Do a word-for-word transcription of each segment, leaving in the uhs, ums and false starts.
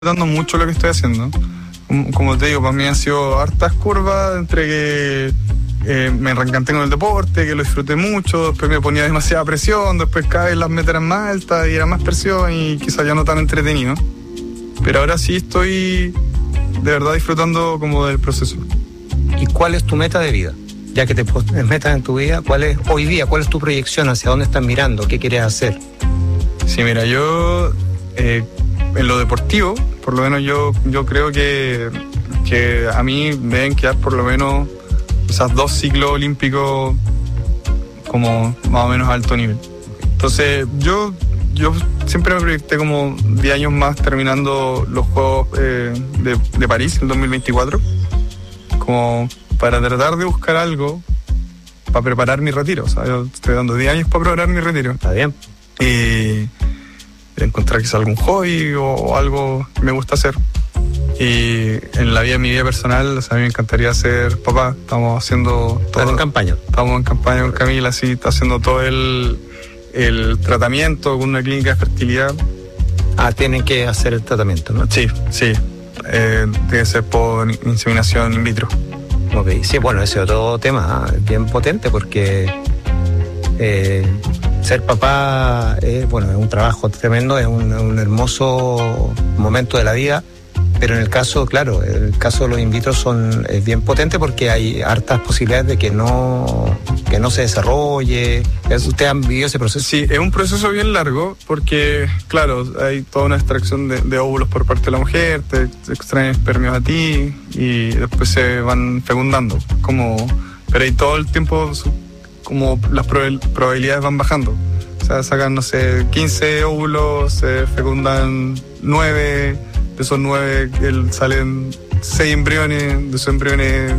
Dando mucho lo que estoy haciendo. Como, como te digo, para mí han sido hartas curvas entre que eh, me reencanté con el deporte, que lo disfruté mucho, después me ponía demasiada presión, después cada vez las metas eran más altas y era más presión y quizás ya no tan entretenido. Pero ahora sí estoy de verdad disfrutando como del proceso. ¿Y cuál es tu meta de vida? Ya que te pones metas en tu vida, ¿cuál es hoy día? ¿Cuál es tu proyección? ¿Hacia dónde estás mirando? ¿Qué quieres hacer? Sí, mira, yo eh, en lo deportivo, por lo menos yo, yo creo que, que a mí me deben quedar por lo menos esas dos ciclos olímpicos como más o menos a alto nivel. Entonces yo, yo siempre me proyecté como diez años más terminando los Juegos eh, de, de París, el dos mil veinticuatro, como para tratar de buscar algo para preparar mi retiro. O sea, yo estoy dando diez años para preparar mi retiro. Está bien. Y encontrar quizás algún hobby o, o algo que me gusta hacer. Y en la vida, en mi vida personal, o sea, a mí me encantaría ser papá. Estamos haciendo todo. ¿Estás en campaña? Estamos en campaña con Camila, así, está haciendo todo el, el tratamiento con una clínica de fertilidad. Ah, tienen que hacer el tratamiento, ¿no? Sí, sí. Eh, tiene que ser por inseminación in vitro. Ok, sí, bueno, ese es otro tema ¿eh? bien potente porque eh, ser papá es, bueno, es un trabajo tremendo, es un, un hermoso momento de la vida, pero en el caso, claro, el caso de los in vitro son, es bien potente porque hay hartas posibilidades de que no, que no se desarrolle. ¿Ustedes han vivido ese proceso? Sí, es un proceso bien largo porque, claro, hay toda una extracción de, de óvulos por parte de la mujer, te, te extraen espermios a ti y después se van fecundando. Como, pero hay todo el tiempo, como las probabilidades van bajando. O sea, sacan, no sé, quince óvulos, se fecundan nueve, de esos nueve salen seis embriones, de esos embriones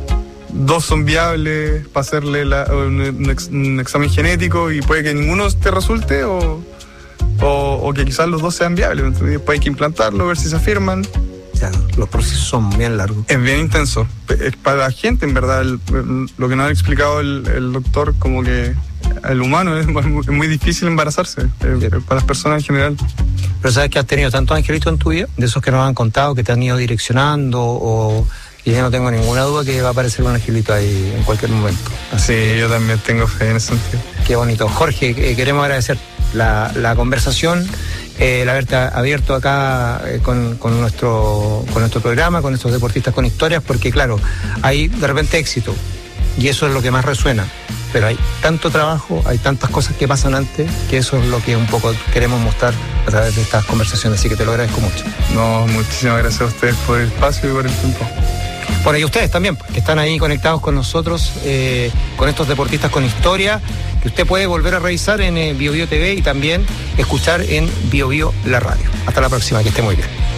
dos son viables para hacerle la, un, un, ex, un examen genético y puede que ninguno te resulte o, o, o que quizás los dos sean viables. Entonces después hay que implantarlo, ver si se afirman. Ya, los procesos son bien largos. Es bien intenso. Es para la gente, en verdad, el, el, lo que nos ha explicado el, el doctor, como que el humano es, es muy difícil embarazarse, sí. Para las personas en general. Pero sabes que has tenido tantos angelitos en tu vida, de esos que nos han contado, que te han ido direccionando, o y ya no tengo ninguna duda que va a aparecer un angelito ahí en cualquier momento. Así sí, yo también tengo fe en ese sentido. Qué bonito. Jorge, eh, queremos agradecer la, la conversación, eh, el haberte abierto acá eh, con, con, nuestro, con nuestro programa, con estos deportistas con historias, porque claro, hay de repente éxito, y eso es lo que más resuena. Pero hay tanto trabajo, hay tantas cosas que pasan antes, que eso es lo que un poco queremos mostrar a través de estas conversaciones, así que te lo agradezco mucho. No, muchísimas gracias a ustedes por el espacio y por el tiempo. Por ahí ustedes también, que están ahí conectados con nosotros, eh, con estos deportistas con historia, que usted puede volver a revisar en eh, Bio Bio T V y también escuchar en Bio Bio la radio. Hasta la próxima, que esté muy bien.